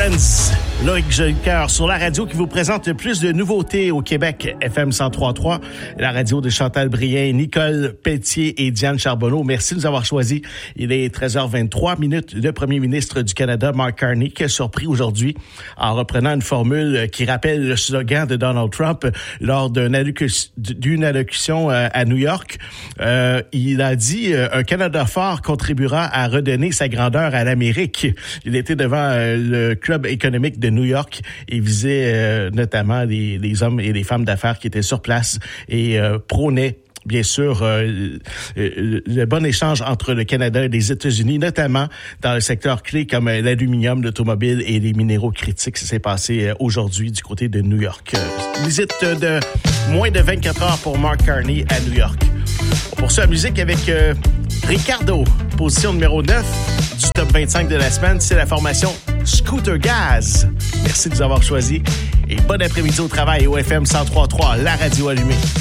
Friends, Loïc Jolicoeur sur la radio qui vous présente le plus de nouveautés au Québec, FM 103.3, la radio de Chantal Brien, Nicole Pelletier et Diane Charbonneau. Merci de nous avoir choisis. Il est 13h23 minutes. Le premier ministre du Canada, Mark Carney, qui a surpris aujourd'hui en reprenant une formule qui rappelle le slogan de Donald Trump lors d'une allocution à New York. Il a dit « Un Canada fort contribuera à redonner sa grandeur à l'Amérique ». Il était devant le Club économique de New York et visait notamment les hommes et les femmes d'affaires qui étaient sur place et prônait bien sûr le bon échange entre le Canada et les États-Unis, notamment dans le secteur clé comme l'aluminium, l'automobile et les minéraux critiques. Ça s'est passé aujourd'hui du côté de New York. Visite de moins de 24 heures pour Mark Carney à New York. On poursuit la musique avec Ricardo, position numéro 9 du top 25 de la semaine. C'est la formation Scooter Gaz. Merci de nous avoir choisis et bon après-midi au travail au FM 103.3, la radio allumée.